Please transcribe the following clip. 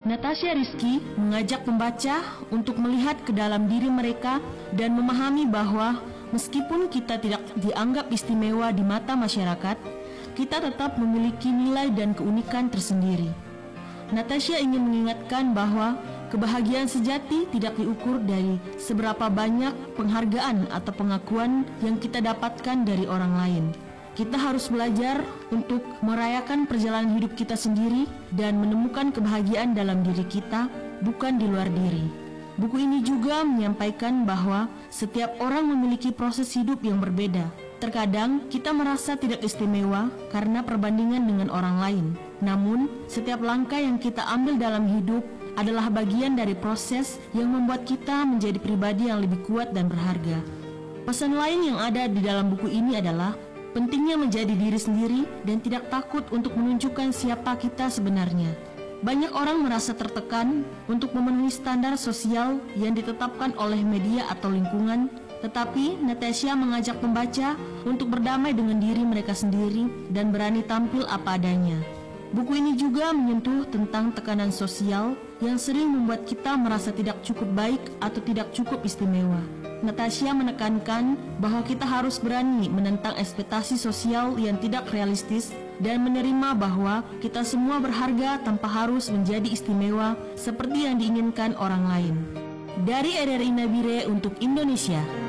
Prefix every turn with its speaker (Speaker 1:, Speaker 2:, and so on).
Speaker 1: Natasha Rizky mengajak pembaca untuk melihat ke dalam diri mereka dan memahami bahwa meskipun kita tidak dianggap istimewa di mata masyarakat, kita tetap memiliki nilai dan keunikan tersendiri. Natasha ingin mengingatkan bahwa kebahagiaan sejati tidak diukur dari seberapa banyak penghargaan atau pengakuan yang kita dapatkan dari orang lain. Kita harus belajar untuk merayakan perjalanan hidup kita sendiri dan menemukan kebahagiaan dalam diri kita, bukan di luar diri. Buku ini juga menyampaikan bahwa setiap orang memiliki proses hidup yang berbeda. Terkadang kita merasa tidak istimewa karena perbandingan dengan orang lain. Namun, setiap langkah yang kita ambil dalam hidup adalah bagian dari proses yang membuat kita menjadi pribadi yang lebih kuat dan berharga. Pesan lain yang ada di dalam buku ini adalah pentingnya menjadi diri sendiri dan tidak takut untuk menunjukkan siapa kita sebenarnya. Banyak orang merasa tertekan untuk memenuhi standar sosial yang ditetapkan oleh media atau lingkungan, tetapi Natasha mengajak pembaca untuk berdamai dengan diri mereka sendiri dan berani tampil apa adanya. Buku ini juga menyentuh tentang tekanan sosial yang sering membuat kita merasa tidak cukup baik atau tidak cukup istimewa. Natasha menekankan bahwa kita harus berani menentang ekspektasi sosial yang tidak realistis dan menerima bahwa kita semua berharga tanpa harus menjadi istimewa seperti yang diinginkan orang lain. Dari RRI Nabire untuk Indonesia.